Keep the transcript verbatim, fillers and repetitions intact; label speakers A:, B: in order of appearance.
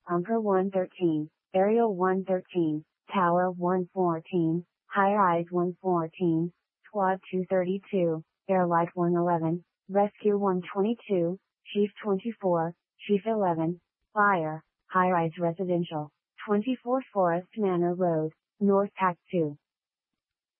A: Bunker one thirteen, Aerial one thirteen, Tower one fourteen, High Rise one fourteen, Squad two thirty-two, Airlight one eleven, Rescue one twenty-two, Chief twenty-four, Chief eleven, Fire, High Rise Residential, twenty-four Forest Manor Road, North Act two.